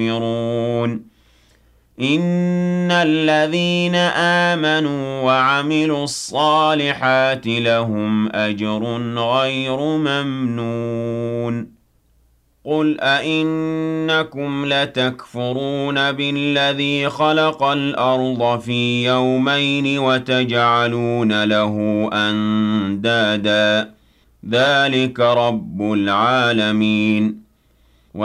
يُؤْمِرُونَ إِنَّ الَّذِينَ آمَنُوا وَعَمِلُوا الصَّالِحَاتِ لَهُمْ أَجْرٌ غَيْرُ مَمْنُونٍ قُلْ أَئِنَّكُمْ لَتَكْفُرُونَ بِالَّذِي خَلَقَ الْأَرْضَ فِي يَوْمَيْنِ وَتَجْعَلُونَ لَهُ أَندَادًا ذَلِكَ رَبُّ الْعَالَمِينَ